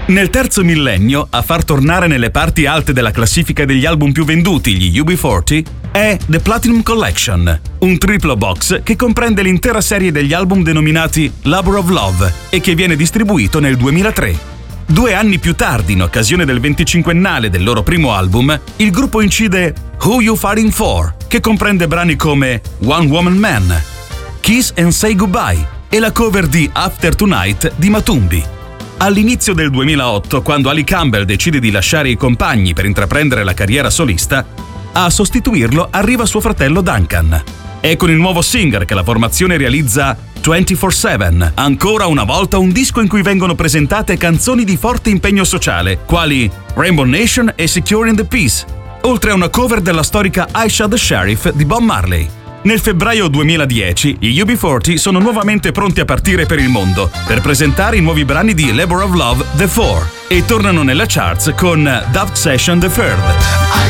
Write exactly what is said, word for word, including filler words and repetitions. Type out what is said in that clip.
Nel terzo millennio, a far tornare nelle parti alte della classifica degli album più venduti gli U B quaranta è The Platinum Collection, un triplo box che comprende l'intera serie degli album denominati Labor of Love e che viene distribuito nel duemilatré. Due anni più tardi, in occasione del venticinquennale del loro primo album, il gruppo incide Who You Fighting For, che comprende brani come One Woman Man, Kiss and Say Goodbye e la cover di After Tonight di Matumbi. All'inizio del duemilaotto, quando Ali Campbell decide di lasciare i compagni per intraprendere la carriera solista, a sostituirlo arriva suo fratello Duncan. È con il nuovo singer che la formazione realizza ventiquattro sette, ancora una volta un disco in cui vengono presentate canzoni di forte impegno sociale, quali Rainbow Nation e Securing the Peace, oltre a una cover della storica I Shot the Sheriff di Bob Marley. Nel febbraio duemiladieci, gli U B quaranta sono nuovamente pronti a partire per il mondo per presentare i nuovi brani di Labor of Love The Four e tornano nella charts con Dub Session The Third.